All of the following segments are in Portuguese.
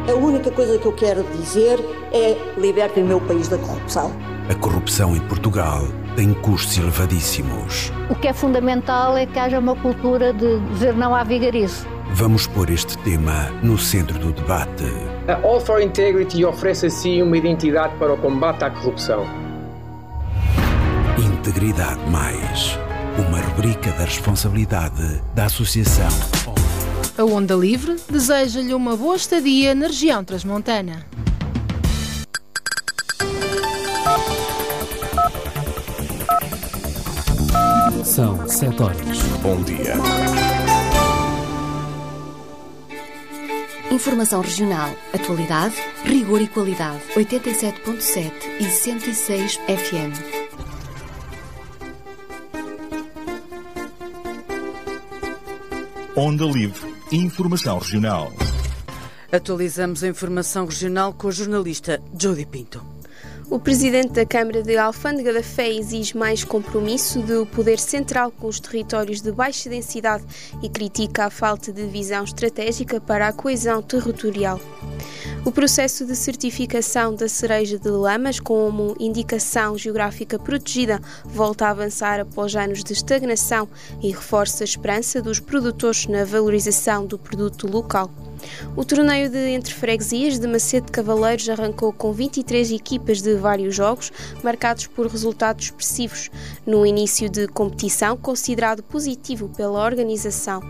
A única coisa que eu quero dizer é: libertem o meu país da corrupção. A corrupção em Portugal tem custos elevadíssimos. O que é fundamental é que haja uma cultura de dizer não à vigarice. Vamos pôr este tema no centro do debate. A All for Integrity oferece assim uma identidade para o combate à corrupção. Integridade Mais, uma rubrica da responsabilidade da Associação. A Onda Livre deseja-lhe uma boa estadia na região transmontana. São 7 horas. Bom dia. Informação regional, atualidade, rigor e qualidade. 87.7 e 106 FM. Onda Livre. Informação regional. Atualizamos a informação regional com a jornalista Jody Pinto. O presidente da Câmara de Alfândega da Fé exige mais compromisso do poder central com os territórios de baixa densidade e critica a falta de visão estratégica para a coesão territorial. O processo de certificação da cereja de Lamas como indicação geográfica protegida volta a avançar após anos de estagnação e reforça a esperança dos produtores na valorização do produto local. O torneio de entre freguesias de Macedo de Cavaleiros arrancou com 23 equipas de vários jogos, marcados por resultados expressivos, no início de competição considerado positivo pela organização.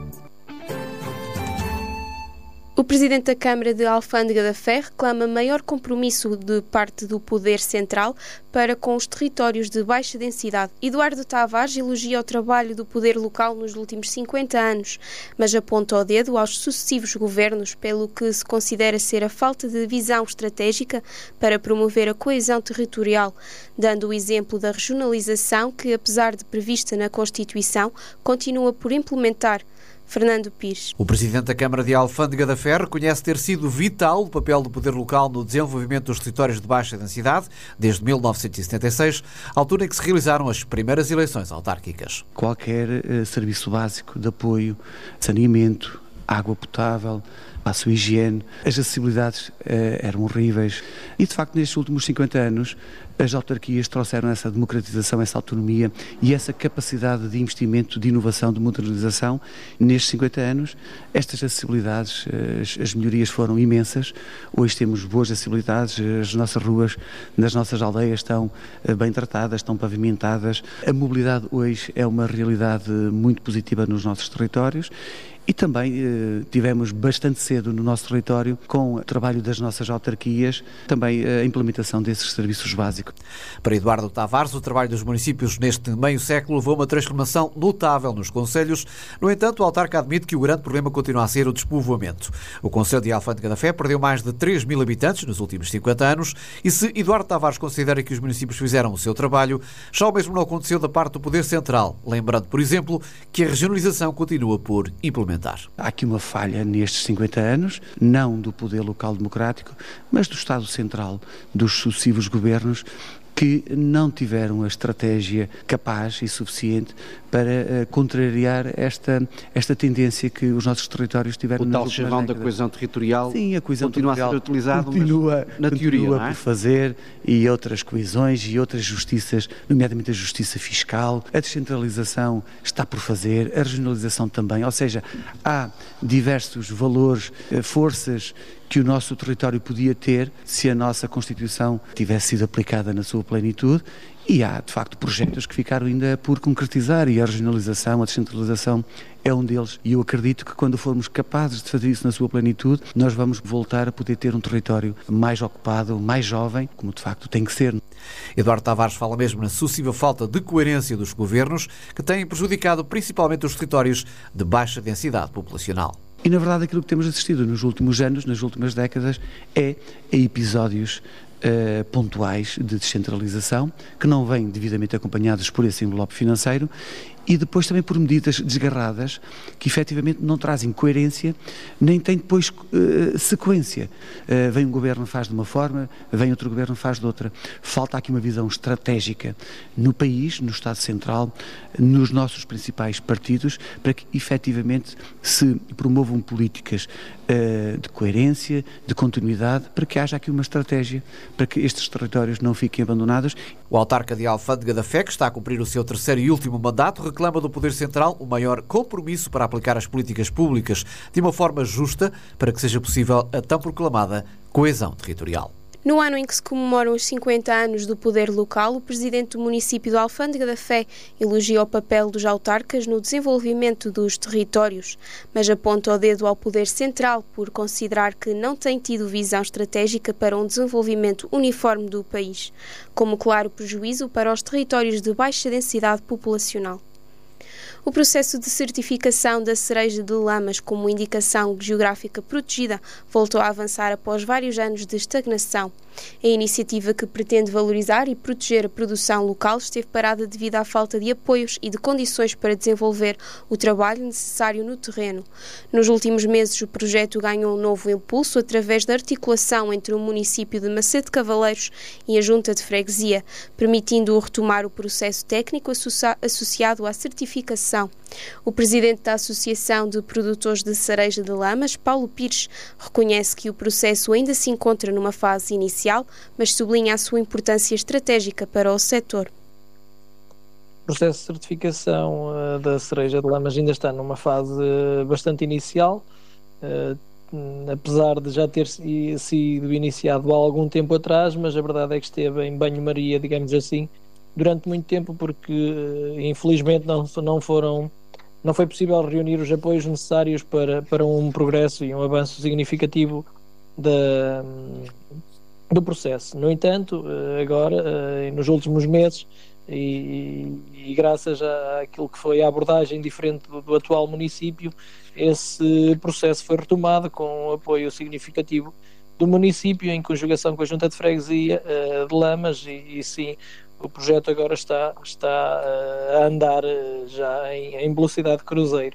O presidente da Câmara de Alfândega da Fé reclama maior compromisso de parte do poder central para com os territórios de baixa densidade. Eduardo Tavares elogia o trabalho do poder local nos últimos 50 anos, mas aponta o dedo aos sucessivos governos pelo que se considera ser a falta de visão estratégica para promover a coesão territorial, dando o exemplo da regionalização que, apesar de prevista na Constituição, continua por implementar. Fernando Pires. O presidente da Câmara de Alfândega da Fé reconhece ter sido vital o papel do poder local no desenvolvimento dos territórios de baixa densidade desde 1976, altura em que se realizaram as primeiras eleições autárquicas. Qualquer serviço básico de apoio, saneamento, água potável, a sua higiene, as acessibilidades eram horríveis e, de facto, nestes últimos 50 anos, as autarquias trouxeram essa democratização, essa autonomia e essa capacidade de investimento, de inovação, de modernização. Nestes 50 anos, estas acessibilidades, as melhorias foram imensas. Hoje temos boas acessibilidades, as nossas ruas nas nossas aldeias estão bem tratadas, estão pavimentadas. A mobilidade hoje é uma realidade muito positiva nos nossos territórios. E também tivemos bastante cedo no nosso território, com o trabalho das nossas autarquias, também a implementação desses serviços básicos. Para Eduardo Tavares, o trabalho dos municípios neste meio século levou a uma transformação notável nos concelhos. No entanto, o autarca admite que o grande problema continua a ser o despovoamento. O concelho de Alfândega da Fé perdeu mais de 3.000 habitantes nos últimos 50 anos e se Eduardo Tavares considera que os municípios fizeram o seu trabalho, já o mesmo não aconteceu da parte do Poder Central, lembrando, por exemplo, que a regionalização continua por implementar. Há aqui uma falha nestes 50 anos, não do poder local democrático, mas do Estado Central, dos sucessivos governos, que não tiveram a estratégia capaz e suficiente para contrariar esta tendência que os nossos territórios tiveram nas últimas décadas. O tal chavão da coesão territorial. Sim, a coesão continua territorial a ser utilizado, continua na teoria, não é? por fazer, e outras coesões e outras justiças, nomeadamente a justiça fiscal, a descentralização está por fazer, a regionalização também, ou seja, há diversos valores, forças que o nosso território podia ter se a nossa Constituição tivesse sido aplicada na sua plenitude, e há, de facto, projetos que ficaram ainda por concretizar, e a regionalização, a descentralização é um deles, e eu acredito que quando formos capazes de fazer isso na sua plenitude, nós vamos voltar a poder ter um território mais ocupado, mais jovem, como de facto tem que ser. Eduardo Tavares fala mesmo na sucessiva falta de coerência dos governos, que têm prejudicado principalmente os territórios de baixa densidade populacional. E, na verdade, aquilo que temos assistido nos últimos anos, nas últimas décadas, é a episódios pontuais de descentralização, que não vêm devidamente acompanhados por esse envelope financeiro e depois também por medidas desgarradas que efetivamente não trazem coerência, nem têm depois sequência. Vem um governo faz de uma forma, vem outro governo faz de outra. Falta aqui uma visão estratégica no país, no Estado Central, nos nossos principais partidos, para que efetivamente se promovam políticas de coerência, de continuidade, para que haja aqui uma estratégia para que estes territórios não fiquem abandonados. O autarca de Alfândega da Fé, que está a cumprir o seu terceiro e último mandato, reclama do Poder Central o maior compromisso para aplicar as políticas públicas de uma forma justa para que seja possível a tão proclamada coesão territorial. No ano em que se comemoram os 50 anos do poder local, o presidente do município de Alfândega da Fé elogia o papel dos autarcas no desenvolvimento dos territórios, mas aponta o dedo ao Poder Central por considerar que não tem tido visão estratégica para um desenvolvimento uniforme do país, como claro prejuízo para os territórios de baixa densidade populacional. O processo de certificação da cereja de Lamas como indicação geográfica protegida voltou a avançar após vários anos de estagnação. A iniciativa, que pretende valorizar e proteger a produção local, esteve parada devido à falta de apoios e de condições para desenvolver o trabalho necessário no terreno. Nos últimos meses, o projeto ganhou um novo impulso através da articulação entre o município de Macedo de Cavaleiros e a Junta de Freguesia, permitindo retomar o processo técnico associado à certificação. O presidente da Associação de Produtores de Cereja de Lamas, Paulo Pires, reconhece que o processo ainda se encontra numa fase inicial, mas sublinha a sua importância estratégica para o setor. O processo de certificação da cereja de Lamas ainda está numa fase bastante inicial, apesar de já ter sido iniciado há algum tempo atrás, mas a verdade é que esteve em banho-maria, digamos assim, durante muito tempo, porque infelizmente não foi possível reunir os apoios necessários para um progresso e um avanço significativo do processo. No entanto, agora, nos últimos meses, e graças àquilo que foi a abordagem diferente do atual município, esse processo foi retomado com um apoio significativo do município, em conjugação com a Junta de Freguesia de Lamas, e sim, o projeto agora está a andar já em velocidade de cruzeiro.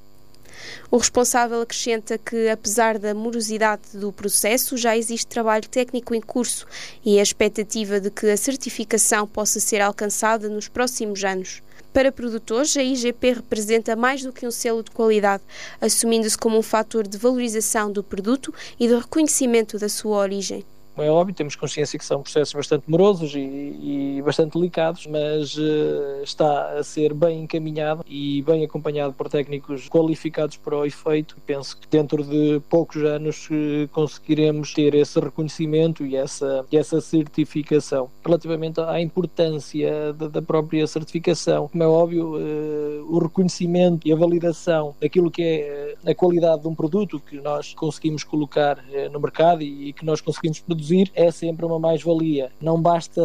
O responsável acrescenta que, apesar da morosidade do processo, já existe trabalho técnico em curso e a expectativa de que a certificação possa ser alcançada nos próximos anos. Para produtores, a IGP representa mais do que um selo de qualidade, assumindo-se como um fator de valorização do produto e de reconhecimento da sua origem. É óbvio, temos consciência que são processos bastante morosos e bastante delicados, mas está a ser bem encaminhado e bem acompanhado por técnicos qualificados para o efeito. Penso que dentro de poucos anos conseguiremos ter esse reconhecimento e essa certificação. Relativamente à importância da própria certificação, como é óbvio, o reconhecimento e a validação daquilo que é a qualidade de um produto que nós conseguimos colocar no mercado e que nós conseguimos produzir é sempre uma mais-valia. Não basta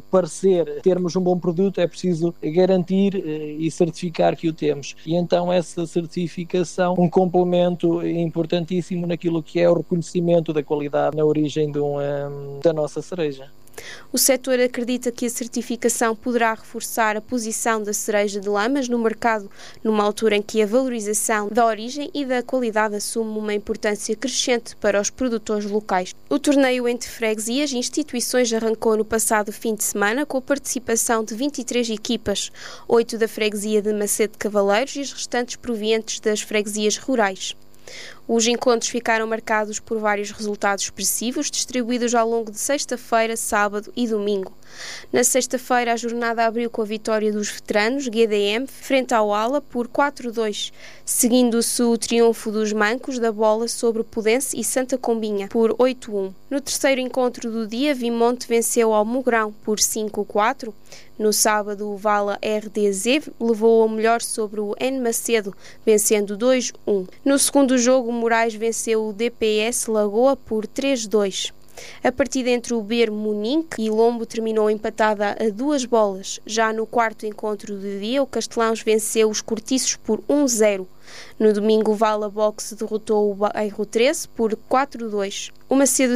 termos um bom produto, é preciso garantir e certificar que o temos. E então essa certificação, um complemento importantíssimo naquilo que é o reconhecimento da qualidade na origem da nossa cereja. O setor acredita que a certificação poderá reforçar a posição da cereja de Lamas no mercado, numa altura em que a valorização da origem e da qualidade assume uma importância crescente para os produtores locais. O torneio entre freguesias e instituições arrancou no passado fim de semana com a participação de 23 equipas, 8 da freguesia de Macedo de Cavaleiros e as restantes provenientes das freguesias rurais. Os encontros ficaram marcados por vários resultados expressivos, distribuídos ao longo de sexta-feira, sábado e domingo. Na sexta-feira, a jornada abriu com a vitória dos veteranos, GDM, frente ao Ala, por 4-2, seguindo-se o triunfo dos mancos da Bola sobre Pudense e Santa Combinha, por 8-1. No terceiro encontro do dia, Vimonte venceu ao Mogrão por 5-4. No sábado, o Vala RDZ levou ao melhor sobre o N Macedo, vencendo 2-1. No segundo jogo, Moraes venceu o DPS Lagoa por 3-2. A partida entre o Ber Munique e Lombo terminou empatada a 2 bolas. Já no quarto encontro do dia, o Castelãos venceu os Cortiços por 1-0. No domingo, o Vala Boxe derrotou o Bairro 13 por 4-2. O Macedo